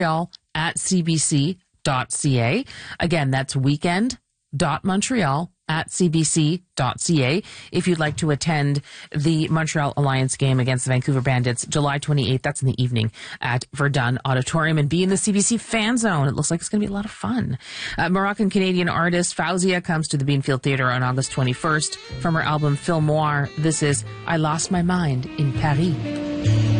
at cbc.ca. Again, that's weekend.montreal at cbc.ca if you'd like to attend the Montreal Alliance game against the Vancouver Bandits July 28th. That's in the evening at Verdun Auditorium, and be in the CBC fan zone. It looks like it's going to be a lot of fun. Moroccan-Canadian artist Fauzia comes to the Beanfield Theatre on August 21st from her album Film Noir. This is I Lost My Mind in Paris.